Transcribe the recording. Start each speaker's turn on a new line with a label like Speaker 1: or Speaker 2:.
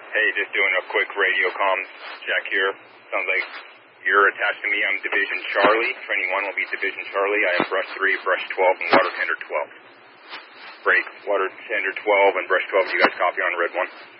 Speaker 1: Hey, just doing a quick radio comms check here. Sounds like you're attached to me. I'm Division Charlie. Training 1 will be Division Charlie. I have Brush 3, Brush 12, and Water Tender 12. Break, Water Tender 12, and Brush 12. You guys copy on Red 1?